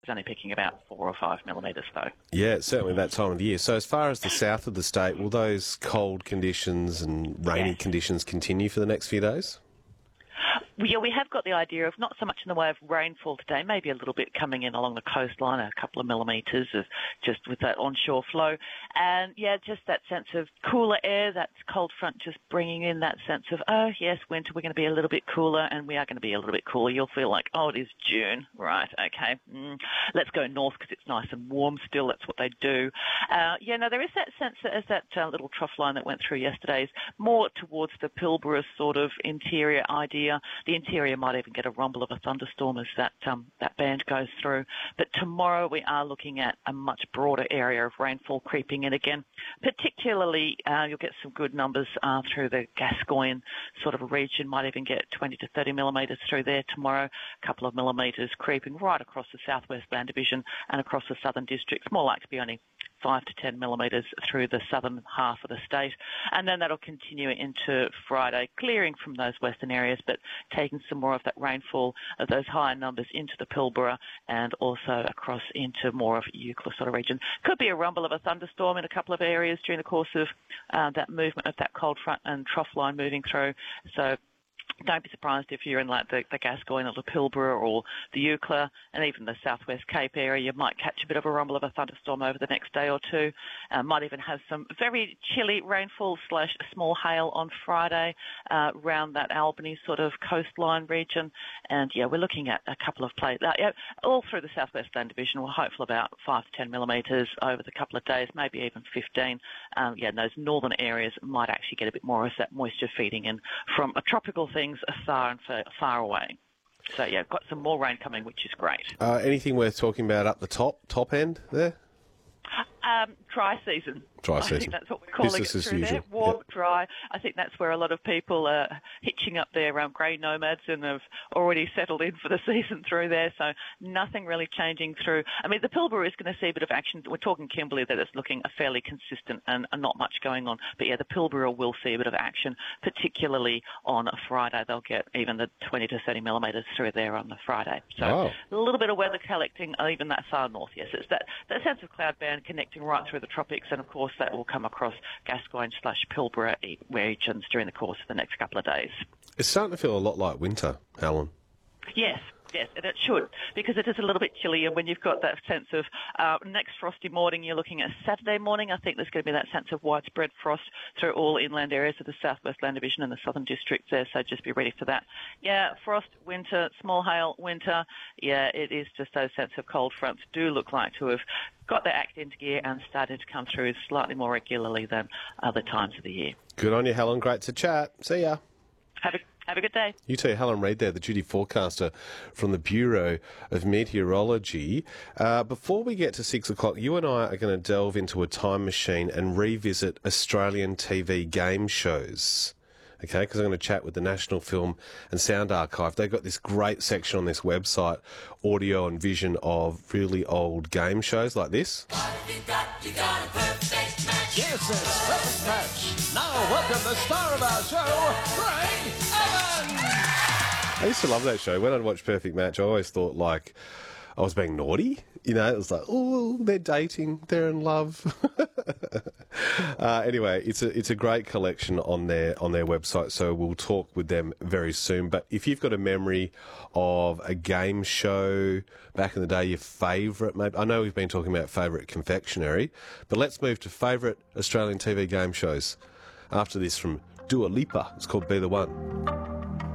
It's only picking about 4 or 5 millimetres, though. Yeah, it's certainly that time of the year. So as far as the south of the state, will those cold conditions and rainy conditions continue for the next few days? Yeah, we have got the idea of not so much in the way of rainfall today, maybe a little bit coming in along the coastline, a couple of millimetres of just with that onshore flow. And, yeah, just that sense of cooler air, that cold front just bringing in that sense of, oh, yes, winter, we're going to be a little bit cooler, and we are going to be a little bit cooler. You'll feel like, oh, it is June. Right, okay. Let's go north because it's nice and warm still. That's what they do. There is that sense that as that little trough line that went through yesterday's, more towards the Pilbara sort of interior idea. The interior might even get a rumble of a thunderstorm as that band goes through. But tomorrow we are looking at a much broader area of rainfall creeping in again. Particularly, you'll get some good numbers through the Gascoyne sort of region. Might even get 20 to 30 millimetres through there tomorrow. A couple of millimetres creeping right across the southwest land division and across the southern districts. More likely to be only 5 to 10 millimetres through the southern half of the state. And then that'll continue into Friday, clearing from those western areas, but taking some more of that rainfall of those higher numbers into the Pilbara and also across into more of Euclid sort of region. Could be a rumble of a thunderstorm in a couple of areas during the course of that movement of that cold front and trough line moving through. So don't be surprised if you're in like the Gascoyne or the Pilbara or the Euclid and even the southwest Cape area. You might catch a bit of a rumble of a thunderstorm over the next day or two. Might even have some very chilly rainfall / small hail on Friday around that Albany sort of coastline region. And yeah, we're looking at a couple of places all through the southwest land division. We're hopeful about 5 to 10 millimetres over the couple of days, maybe even 15. Those northern areas might actually get a bit more of that moisture feeding in from a tropical things far and far away. So yeah, got some more rain coming, which is great. Anything worth talking about up the top end there? Dry season. Dry season. I think that's what we're calling Business it as through usual. there. Warm, dry. I think that's where a lot of people are hitching up their grey nomads and have already settled in for the season through there. So nothing really changing through. I mean, the Pilbara is going to see a bit of action. We're talking Kimberley that it's looking fairly consistent and not much going on. But yeah, the Pilbara will see a bit of action, particularly on a Friday. They'll get even the 20 to 30 millimetres through there on the Friday. So a little bit of weather collecting even that far north. Yes, it's that sense of cloud band connecting right through the tropics, and of course that will come across Gascoyne / Pilbara regions during the course of the next couple of days. It's starting to feel a lot like winter, Helen. Yes, and it should, because it is a little bit chilly, and when you've got that sense of next frosty morning, you're looking at Saturday morning, I think there's going to be that sense of widespread frost through all inland areas of the southwest land division and the southern districts there, so just be ready for that. Yeah, frost, winter, small hail, winter. Yeah, it is just those sense of cold fronts do look like to have got their act into gear and started to come through slightly more regularly than other times of the year. Good on you, Helen. Great to chat. See ya. Have a good day. You too. Helen Reid there, the duty forecaster from the Bureau of Meteorology. Before we get to 6 o'clock, you and I are going to delve into a time machine and revisit Australian TV game shows. Okay, because I'm going to chat with the National Film and Sound Archive. They've got this great section on this website, audio and vision of really old game shows like this. What have you got? You got a perfect match. Yes, it's perfect match. Now welcome the star of our show, Craig Evans. I used to love that show. When I'd watch Perfect Match, I always thought like I was being naughty. You know, it was like, oh, they're dating, they're in love. Anyway, it's a great collection on their website, so we'll talk with them very soon. But if you've got a memory of a game show back in the day, your favourite, maybe I know we've been talking about favourite confectionery, but let's move to favourite Australian TV game shows after this from Dua Lipa. It's called Be the One.